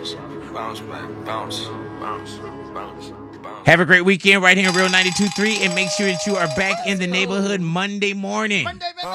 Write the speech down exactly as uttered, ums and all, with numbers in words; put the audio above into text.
bounce back, bounce, bounce, bounce, bounce. Have a great weekend right here on Real ninety-two point three, and make sure that you are back in the neighborhood Monday morning. Monday,